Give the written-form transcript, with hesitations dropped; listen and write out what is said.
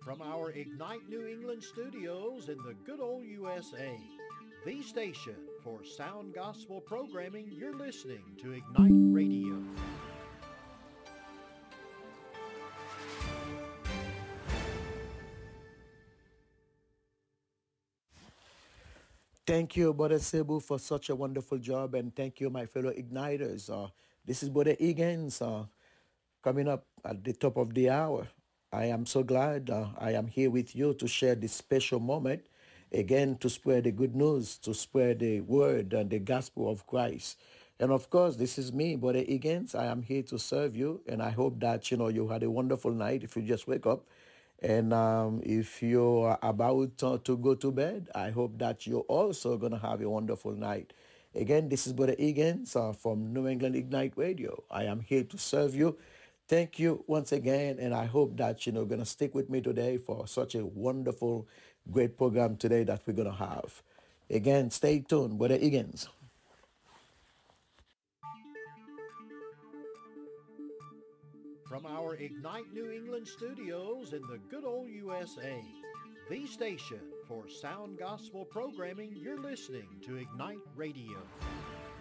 From our Ignite New England studios in the good old USA, the station for sound gospel programming, you're listening to Ignite Radio. Thank you, Brother Cebu, for such a wonderful job, and thank you, my fellow igniters. This is Brother Higgins coming up at the top of the hour. I am so glad I am here with you to share this special moment, again, to spread the good news, to spread the word and the gospel of Christ. And of course, this is me, Brother Higgins. I am here to serve you, and I hope that you had a wonderful night. If you just wake up, and if you're about to go to bed, I hope that you're also going to have a wonderful night. Again, this is Brother Higgins from New England Ignite Radio. I am here to serve you. Thank you once again, and I hope that you're going to stick with me today for such a wonderful, great program today that we're going to have. Again, stay tuned, Brother Higgins. From our Ignite New England studios in the good old USA, the station for sound gospel programming, you're listening to Ignite Radio.